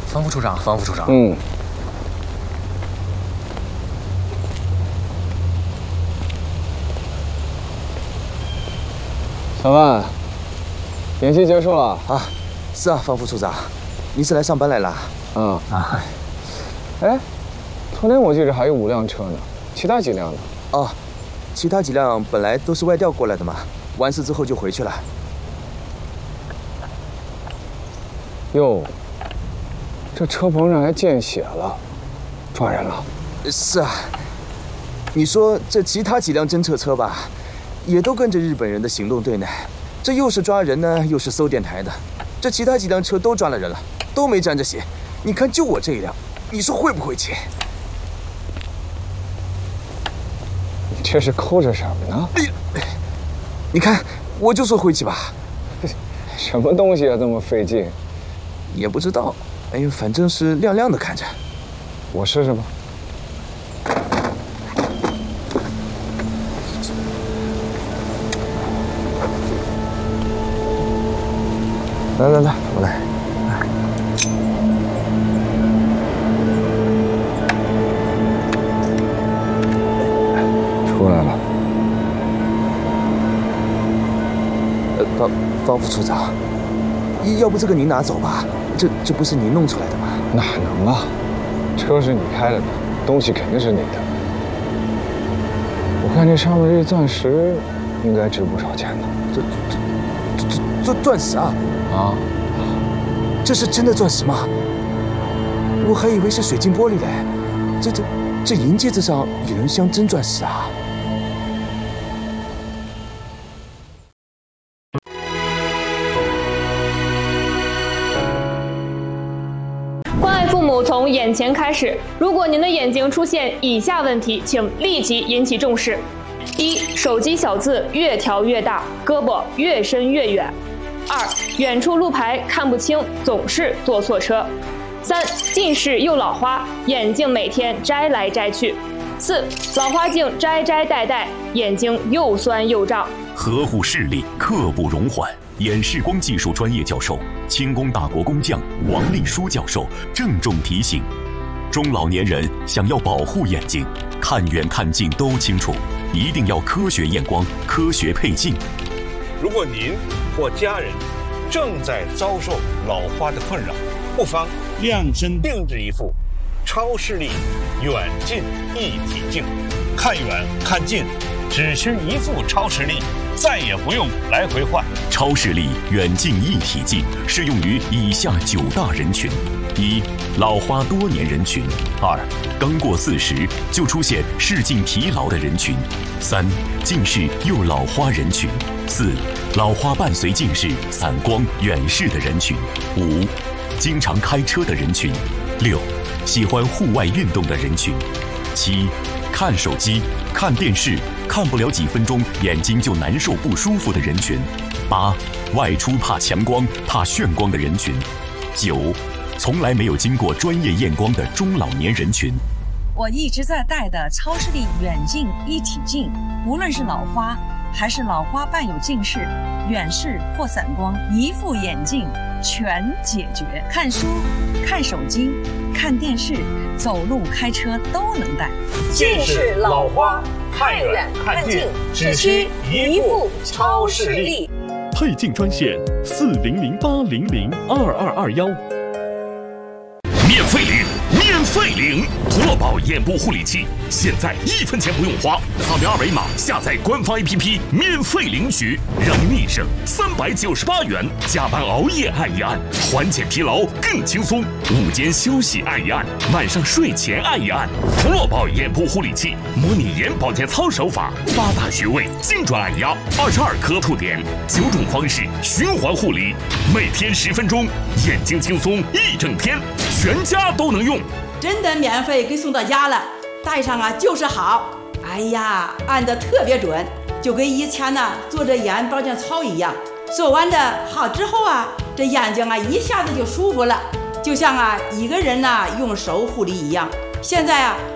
方副处长，方副处长。 小万，演习结束了啊？是啊，方副处长，你是来上班来了？ 哎，昨天我记着还有5辆车呢，其他几辆呢？ 哦，其他几辆本来都是外调过来的嘛，完事之后就回去了。 哟，这车棚上还见血了，抓人了？ 是啊，你说这其他几辆侦测车吧，也都跟着日本人的行动队呢，这又是抓人呢，又是搜电台的，这其他几辆车都抓了人了，都没沾着血，你看就我这一辆，你说会不会气？ 你这是抠着什么呢？ 你看，我就说晦气吧。 什么东西啊，这么费劲？ 也不知道，哎呦，反正是亮亮的看着。 我试试吧。来，我来。出来了。 方副处长，要不这个您拿走吧，这不是您弄出来的吗？ 哪能啊？车是你开的，东西肯定是你的。我看这上面这钻石，应该值不少钱呢。 这钻石啊？ 啊， 这是真的钻石吗？我还以为是水晶玻璃嘞。这银戒指上也能镶真钻石啊？ 关爱父母从眼前开始。如果您的眼睛出现以下问题，请立即引起重视：一、手机小字越调越大，胳膊越伸越远；二、远处路牌看不清，总是坐错车；三、近视又老花，眼镜每天摘来摘去；四、老花镜摘戴，眼睛又酸又胀。 呵护视力，刻不容缓。眼视光技术专业教授、轻工大国工匠王立书教授郑重提醒：中老年人想要保护眼睛，看远看近都清楚，一定要科学验光、科学配镜。 如果您或家人正在遭受老花的困扰，不妨量身定制一副超视力远近一体镜，看远看近只需一副超视力，再也不用来回换。 超视力远近一体镜适用于以下9大人群：一、老花多年人群；二、刚过40就出现视镜疲劳的人群；三、近视又老花人群；四、老花伴随近视、散光、远视的人群；五、经常开车的人群；六、喜欢户外运动的人群；七、看手机、看电视看不了几分钟眼睛就难受不舒服的人群；八、外出怕强光、怕眩光的人群；九、从来没有经过专业验光的中老年人群。 我一直在戴的超视力远近一体镜，无论是老花还是老花伴有近视、远视或散光，一副眼镜全解决。看书、看手机、看电视、走路、开车都能戴。 近视、老花，看远看近只需一副超视力。 配镜专线4008002221。免费领涂乐宝眼部护理器，现在1分钱不用花，扫描二维码下载官方 APP 免费领取，让你一省398元。加班熬夜按一按，缓解疲劳更轻松。午间休息按一按，晚上睡前按一按。涂乐宝眼部护理器模拟眼保健操手法，8大穴位精准按压，22颗触点，9种方式循环护理，每天10分钟，眼睛轻松一整天，全家都能用。 真的免费给送到家了，戴上啊就是好。哎呀，按得特别准，就跟以前呢做这眼保健操一样。做完的好之后啊，这眼睛啊一下子就舒服了，就像啊一个人呢用手护理一样。现在啊